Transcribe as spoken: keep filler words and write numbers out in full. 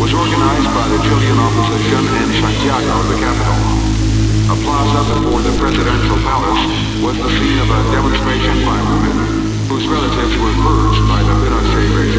was organized by the Chilean opposition in Santiago, the capital. A plaza before the presidential palace was the scene of a demonstration by